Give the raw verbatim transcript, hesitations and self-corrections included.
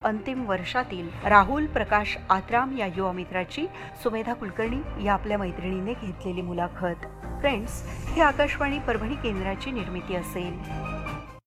अंतिम वर्षातील राहुल प्रकाश आत्राम या युवा मित्राची सुमेधा कुलकर्णी या आपल्या मैत्रिणीने घेतलेली मुलाखत. फ्रेंड्स, ही आकाशवाणी परभणी केंद्राची निर्मिती असेल.